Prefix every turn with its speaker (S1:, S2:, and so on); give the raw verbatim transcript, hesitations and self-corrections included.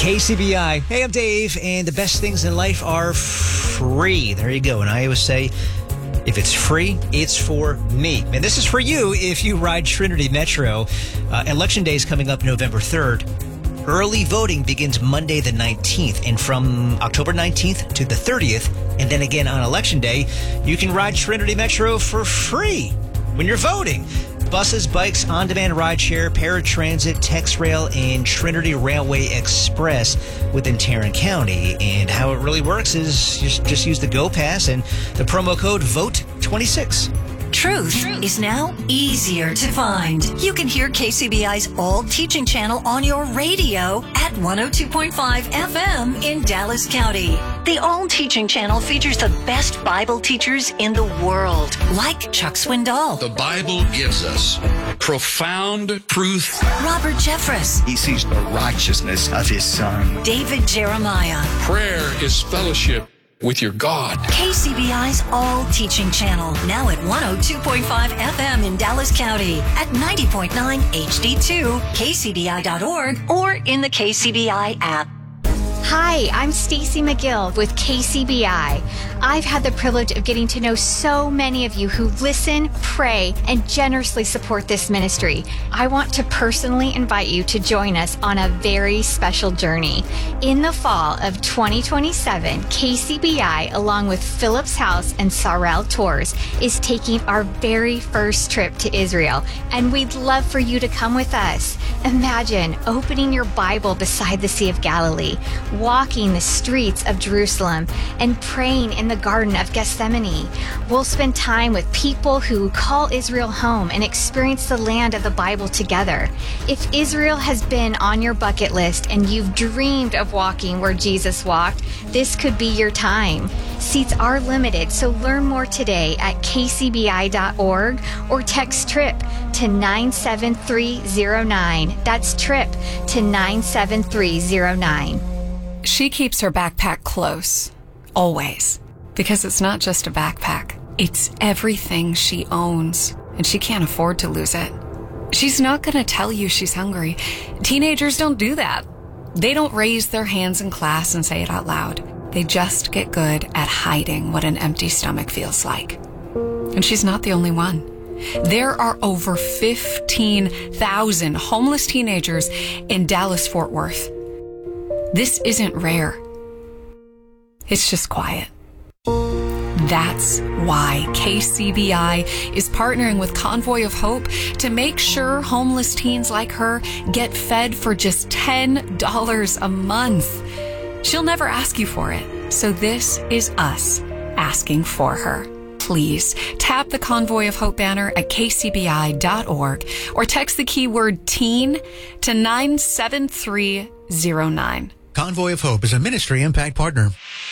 S1: K C B I. Hey, I'm Dave, and the best things in life are free. There you go. And I always say, if it's free, it's for me. And this is for you if you ride Trinity Metro. Uh, Election Day is coming up November third. Early voting begins Monday the nineteenth, and from October nineteenth to the thirtieth, and then again on Election Day, you can ride Trinity Metro for free when you're voting. Buses, bikes, on-demand rideshare, paratransit, TexRail, and Trinity Railway Express within Tarrant County. And how it really works is just, just use the Go Pass and the promo code vote twenty-six.
S2: Truth is now easier to find. You can hear K C B I's All Teaching Channel on your radio at one oh two point five F M in Dallas County. The All Teaching Channel features the best Bible teachers in the world, like Chuck Swindoll.
S3: The Bible gives us profound truth.
S2: Robert Jeffress.
S4: He sees the righteousness of his Son.
S2: David Jeremiah.
S3: Prayer is fellowship with your God.
S2: K C B I's All Teaching Channel, now at one oh two point five F M in Dallas County, at ninety point nine H D two, K C B I dot org, or in the K C B I app.
S5: Hi, I'm Stacy McGill with K C B I. I've had the privilege of getting to know so many of you who listen, pray, and generously support this ministry. I want to personally invite you to join us on a very special journey. In the fall of twenty twenty-seven, K C B I, along with Phillips House and Sorrel Tours, is taking our very first trip to Israel, and we'd love for you to come with us. Imagine opening your Bible beside the Sea of Galilee, walking the streets of Jerusalem, and praying in the Garden of Gethsemane. We'll spend time with people who call Israel home and experience the land of the Bible together. If Israel has been on your bucket list and you've dreamed of walking where Jesus walked, this could be your time. Seats are limited, so learn more today at K C B I dot org or text TRIP to nine seven three zero nine. That's TRIP to nine seven three zero nine.
S6: She keeps her backpack close, always, because it's not just a backpack. It's everything she owns, and she can't afford to lose it. She's not going to tell you she's hungry. Teenagers don't do that. They don't raise their hands in class and say it out loud. They just get good at hiding what an empty stomach feels like. And she's not the only one. There are over fifteen thousand homeless teenagers in Dallas-Fort Worth. This isn't rare. It's just quiet. That's why K C B I is partnering with Convoy of Hope to make sure homeless teens like her get fed for just ten dollars a month. She'll never ask you for it, so this is us asking for her. Please tap the Convoy of Hope banner at K C B I dot org or text the keyword teen to nine seven three zero nine.
S7: Convoy of Hope is a ministry impact partner.